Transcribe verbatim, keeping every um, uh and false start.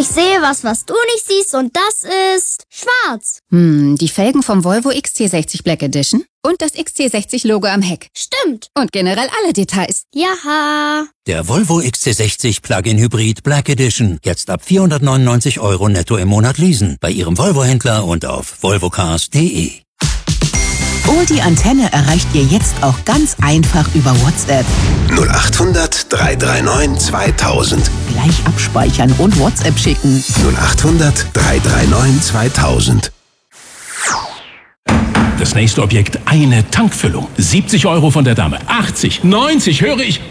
Ich sehe was, was du nicht siehst und das ist schwarz. Hm, die Felgen vom Volvo X C sechzig Black Edition und das X C sechzig Logo am Heck. Stimmt. Und generell alle Details. Jaha. Der Volvo X C sechzig Plug-in Hybrid Black Edition. Jetzt ab vierhundertneunundneunzig Euro netto im Monat leasen. Bei Ihrem Volvo-Händler und auf volvocars punkt de. Oldie Antenne erreicht ihr jetzt auch ganz einfach über WhatsApp. null achthundert, dreihundertneununddreißig, zweitausend. Gleich abspeichern und WhatsApp schicken. null achthundert, dreihundertneununddreißig, zweitausend. Das nächste Objekt, eine Tankfüllung. siebzig Euro von der Dame. achtzig, neunzig, höre ich.